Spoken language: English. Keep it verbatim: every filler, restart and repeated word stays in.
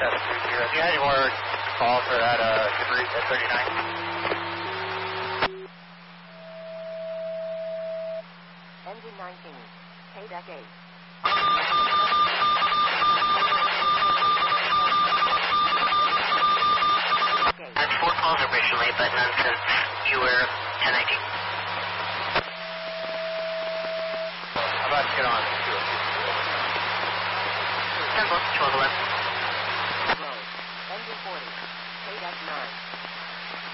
Test two zero. Do you have any more calls for that uh, debris at thirty-nine? Engine nineteen. K deck eight. That's four calls originally, but none since you were ten nineteen. How about you get on? ten twelve eleven.